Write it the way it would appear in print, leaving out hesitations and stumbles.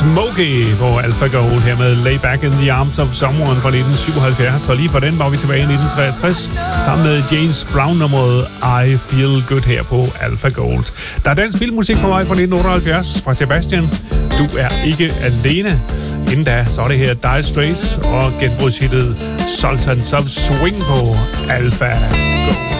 Smokey på Alpha Gold her med Lay Back in the Arms of Someone fra 1977. Og lige fra den var vi tilbage i 1963 sammen med James Brown nummeret I Feel Good her på Alpha Gold. Der er dansk filmmusik på vej fra 1978 fra Sebastian. Du er ikke alene. Inden da, så er det her Dire Straits og genbrudshittet Sultans of Swing på Alpha Gold.